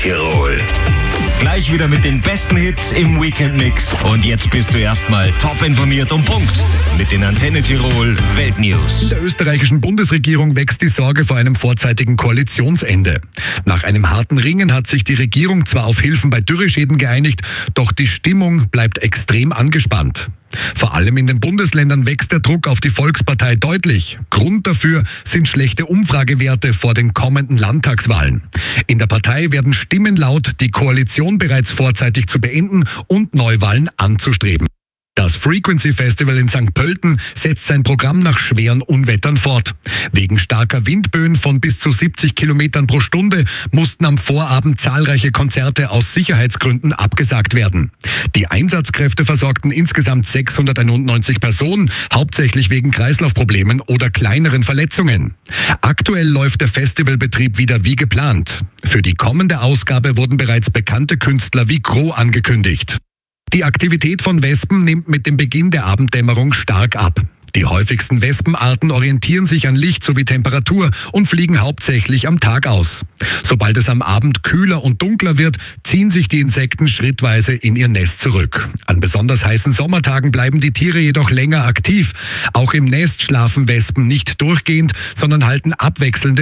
Tirol. Gleich wieder mit den besten Hits im Weekend-Mix. Und jetzt bist du erstmal top informiert und Punkt mit den Antenne Tirol Weltnews. In der österreichischen Bundesregierung wächst die Sorge vor einem vorzeitigen Koalitionsende. Nach einem harten Ringen hat sich die Regierung zwar auf Hilfen bei Dürreschäden geeinigt, doch die Stimmung bleibt extrem angespannt. Vor allem in den Bundesländern wächst der Druck auf die Volkspartei deutlich. Grund dafür sind schlechte Umfragewerte vor den kommenden Landtagswahlen. In der Partei werden Stimmen laut, die Koalition bereits vorzeitig zu beenden und Neuwahlen anzustreben. Das Frequency Festival in St. Pölten setzt sein Programm nach schweren Unwettern fort. Wegen starker Windböen von bis zu 70 Kilometern pro Stunde mussten am Vorabend zahlreiche Konzerte aus Sicherheitsgründen abgesagt werden. Die Einsatzkräfte versorgten insgesamt 691 Personen, hauptsächlich wegen Kreislaufproblemen oder kleineren Verletzungen. Aktuell läuft der Festivalbetrieb wieder wie geplant. Für die kommende Ausgabe wurden bereits bekannte Künstler wie Gro angekündigt. Die Aktivität von Wespen nimmt mit dem Beginn der Abenddämmerung stark ab. Die häufigsten Wespenarten orientieren sich an Licht sowie Temperatur und fliegen hauptsächlich am Tag aus. Sobald es am Abend kühler und dunkler wird, ziehen sich die Insekten schrittweise in ihr Nest zurück. An besonders heißen Sommertagen bleiben die Tiere jedoch länger aktiv. Auch im Nest schlafen Wespen nicht durchgehend, sondern halten abwechselnde